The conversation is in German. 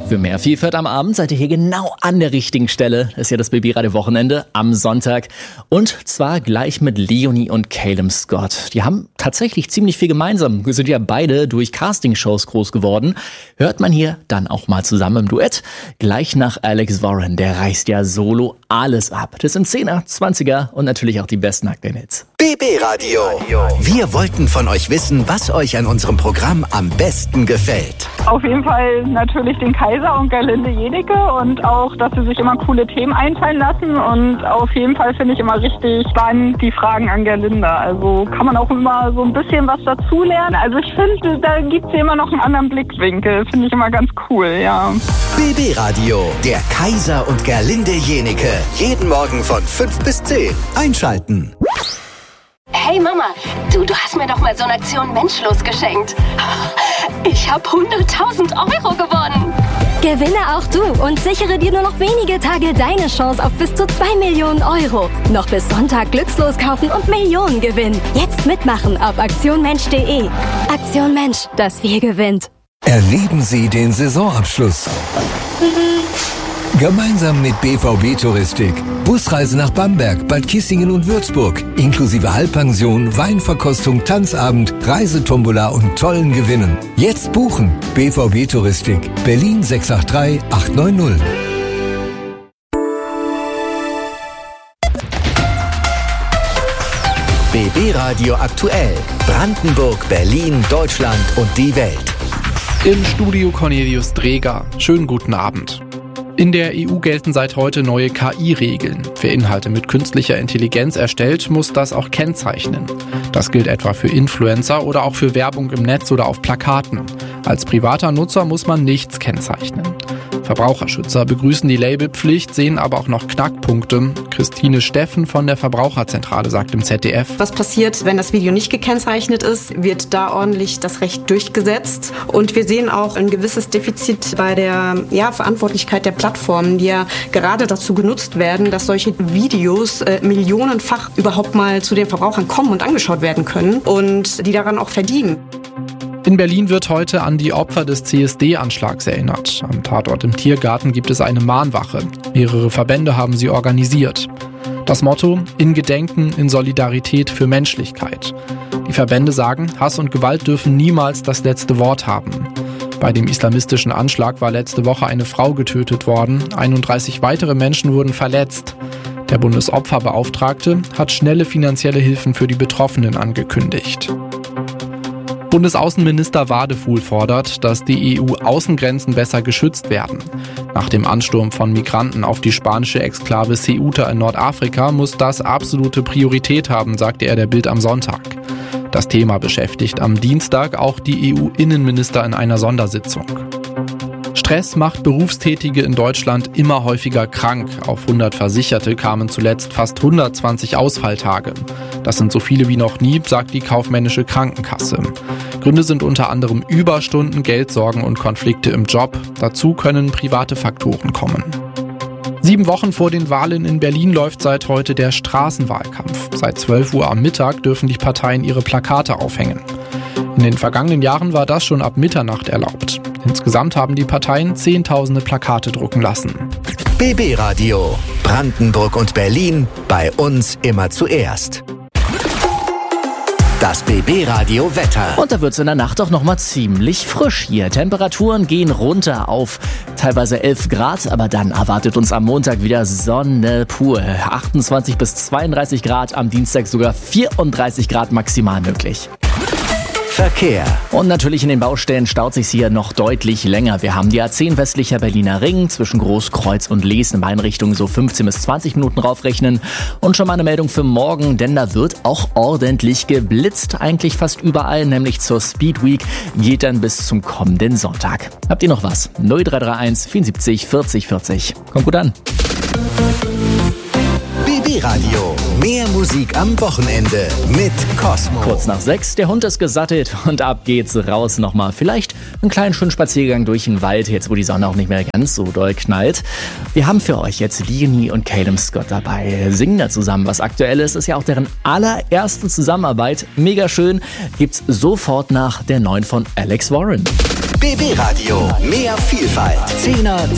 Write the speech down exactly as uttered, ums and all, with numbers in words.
Für mehr Vielfalt am Abend seid ihr hier genau an der richtigen Stelle. Das ist ja das B B-Radio-Wochenende am Sonntag. Und zwar gleich mit Leonie und Calum Scott. Die haben tatsächlich ziemlich viel gemeinsam. Wir sind ja beide durch Castingshows groß geworden. Hört man hier dann auch mal zusammen im Duett. Gleich nach Alex Warren. Der reißt ja solo alles ab. Das sind Zehner, Zwanziger und natürlich auch die besten aktuellen Hits. B B-Radio. Wir wollten von euch wissen, was euch an unserem Programm am besten gefällt. Auf jeden Fall natürlich den Kaiser und Gerlinde Jennecke und auch, dass sie sich immer coole Themen einfallen lassen. Und auf jeden Fall finde ich immer richtig spannend die Fragen an Gerlinde. Also kann man auch immer so ein bisschen was dazulernen. Also ich finde, da gibt es immer noch einen anderen Blickwinkel. Finde ich immer ganz cool, ja. B B-Radio, der Kaiser und Gerlinde Jennecke. Jeden Morgen von fünf bis zehn. Einschalten. Hey Mama, du, du hast mir doch mal so eine Aktion Menschlos geschenkt. Ich habe hunderttausend Euro gewonnen. Gewinne auch du und sichere dir nur noch wenige Tage deine Chance auf bis zu zwei Millionen Euro. Noch bis Sonntag Glückslos kaufen und Millionen gewinnen. Jetzt mitmachen auf aktion mensch punkt de. Aktion Mensch, das Wir gewinnt. Erleben Sie den Saisonabschluss. Gemeinsam mit B V B Touristik. Busreise nach Bamberg, Bad Kissingen und Würzburg. Inklusive Halbpension, Weinverkostung, Tanzabend, Reisetombola und tollen Gewinnen. Jetzt buchen. B V B Touristik. Berlin sechs acht drei acht neun null. B B-Radio aktuell. Brandenburg, Berlin, Deutschland und die Welt. Im Studio Cornelius Dreger. Schönen guten Abend. In der E U gelten seit heute neue K I-Regeln. Wer Inhalte mit künstlicher Intelligenz erstellt, muss das auch kennzeichnen. Das gilt etwa für Influencer oder auch für Werbung im Netz oder auf Plakaten. Als privater Nutzer muss man nichts kennzeichnen. Verbraucherschützer begrüßen die Labelpflicht, sehen aber auch noch Knackpunkte. Christine Steffen von der Verbraucherzentrale sagt im Z D F: Was passiert, wenn das Video nicht gekennzeichnet ist? Wird da ordentlich das Recht durchgesetzt? Und wir sehen auch ein gewisses Defizit bei der ja, Verantwortlichkeit der Plattformen, die ja gerade dazu genutzt werden, dass solche Videos äh, millionenfach überhaupt mal zu den Verbrauchern kommen und angeschaut werden können und die daran auch verdienen. In Berlin wird heute an die Opfer des C S D-Anschlags erinnert. Am Tatort im Tiergarten gibt es eine Mahnwache. Mehrere Verbände haben sie organisiert. Das Motto: In Gedenken, in Solidarität für Menschlichkeit. Die Verbände sagen, Hass und Gewalt dürfen niemals das letzte Wort haben. Bei dem islamistischen Anschlag war letzte Woche eine Frau getötet worden. einunddreißig weitere Menschen wurden verletzt. Der Bundesopferbeauftragte hat schnelle finanzielle Hilfen für die Betroffenen angekündigt. Bundesaußenminister Wadefuhl fordert, dass die E U-Außengrenzen besser geschützt werden. Nach dem Ansturm von Migranten auf die spanische Exklave Ceuta in Nordafrika muss das absolute Priorität haben, sagte er der Bild am Sonntag. Das Thema beschäftigt am Dienstag auch die E U-Innenminister in einer Sondersitzung. Stress macht Berufstätige in Deutschland immer häufiger krank. Auf hundert Versicherte kamen zuletzt fast hundertzwanzig Ausfalltage. Das sind so viele wie noch nie, sagt die kaufmännische Krankenkasse. Gründe sind unter anderem Überstunden, Geldsorgen und Konflikte im Job. Dazu können private Faktoren kommen. Sieben Wochen vor den Wahlen in Berlin läuft seit heute der Straßenwahlkampf. Seit zwölf Uhr am Mittag dürfen die Parteien ihre Plakate aufhängen. In den vergangenen Jahren war das schon ab Mitternacht erlaubt. Insgesamt haben die Parteien zehntausende Plakate drucken lassen. B B-Radio. Brandenburg und Berlin. Bei uns immer zuerst. Das B B-Radio Wetter. Und da wird es in der Nacht auch nochmal ziemlich frisch hier. Temperaturen gehen runter auf teilweise elf Grad, aber dann erwartet uns am Montag wieder Sonne pur. achtundzwanzig bis zweiunddreißig Grad, am Dienstag sogar vierunddreißig Grad maximal möglich. Verkehr. Und natürlich in den Baustellen staut sich's hier noch deutlich länger. Wir haben die A zehn westlicher Berliner Ring zwischen Großkreuz und Lees in beiden Richtungen so fünfzehn bis zwanzig Minuten raufrechnen. Und schon mal eine Meldung für morgen, denn da wird auch ordentlich geblitzt. Eigentlich fast überall, nämlich zur Speed Week, geht dann bis zum kommenden Sonntag. Habt ihr noch was? null drei drei eins vierundsiebzig vierzig vierzig. Kommt gut an. B B-Radio. Mehr Musik am Wochenende mit Cosmo. Kurz nach sechs, der Hund ist gesattelt und ab geht's raus nochmal. Vielleicht einen kleinen schönen Spaziergang durch den Wald, jetzt wo die Sonne auch nicht mehr ganz so doll knallt. Wir haben für euch jetzt Leonie und Calum Scott dabei. Singen da zusammen was Aktuelles. Ist ja auch deren allererste Zusammenarbeit. Mega schön. Gibt's sofort nach der neuen von Alex Warren. B B Radio. Mehr Vielfalt. Zehner